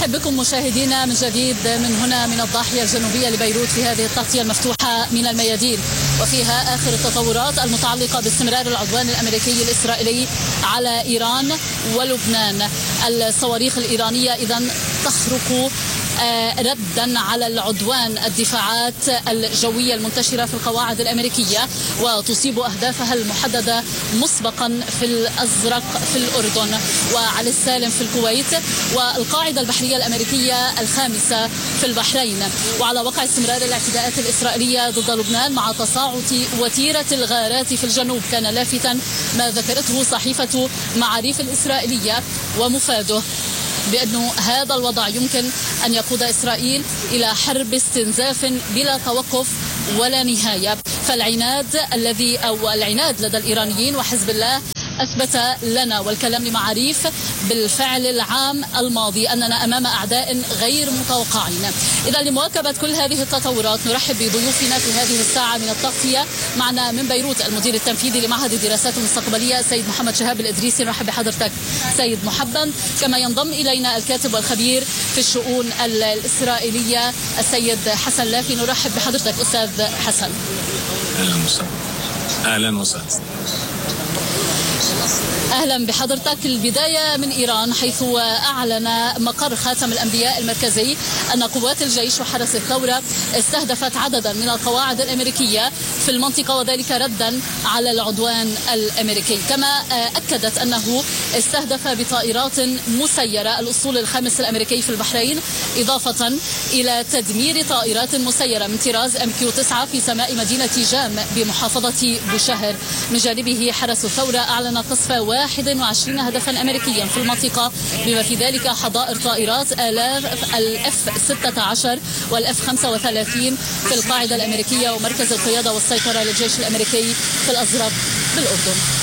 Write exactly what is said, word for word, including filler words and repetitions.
نرحب بكم مشاهدينا من جديد من هنا من الضاحية الجنوبية لبيروت في هذه التغطية المفتوحة من الميادين، وفيها آخر التطورات المتعلقة باستمرار العدوان الأمريكي الإسرائيلي على إيران ولبنان. الصواريخ الإيرانية إذن تخرق ردا على العدوان الدفاعات الجوية المنتشرة في القواعد الأمريكية، وتصيب أهدافها المحددة مسبقا في الأزرق في الأردن، وعلى السالم في الكويت، والقاعدة البحرية الأمريكية الخامسة في البحرين. وعلى وقع استمرار الاعتداءات الإسرائيلية ضد لبنان مع تصاعد وتيرة الغارات في الجنوب، كان لافتا ما ذكرته صحيفة معاريف الإسرائيلية ومفاده بأن هذا الوضع يمكن أن يقود إسرائيل إلى حرب استنزاف بلا توقف ولا نهاية. فالعناد الذي أو العناد لدى الإيرانيين وحزب الله أثبت لنا والكلام لمعاريف بالفعل العام الماضي أننا أمام أعداء غير متوقعين. إذا لمواكبة كل هذه التطورات نرحب بضيوفنا في هذه الساعة من التغطية. معنا من بيروت المدير التنفيذي لمعهد الدراسات المستقبلية السيد محمد شهاب الإدريسي، نرحب بحضرتك سيد محمد. كما ينضم إلينا الكاتب والخبير في الشؤون الإسرائيلية السيد حسن لافي، نرحب بحضرتك أستاذ حسن. أهلا وسهلا. أهلا وسهلا. أهلا بحضرتك. البداية من إيران، حيث أعلن مقر خاتم الأنبياء المركزي أن قوات الجيش وحرس الثورة استهدفت عددا من القواعد الأمريكية في المنطقة، وذلك ردا على العدوان الأمريكي. كما أكدت أنه استهدف بطائرات مسيرة الأسطول الخامس الأمريكي في البحرين، إضافة إلى تدمير طائرات مسيرة من طراز أم كيو تسعة في سماء مدينة جام بمحافظة بوشهر. من جانبه حرس الثورة أعلن قصف واحد وعشرين هدفا أمريكيا في المنطقة، بما في ذلك حظائر طائرات آلاف الإف ستة عشر والإف خمسة وثلاثين في القاعدة الأمريكية ومركز القيادة والسيطرة للجيش الأمريكي في الأزرق بالأردن.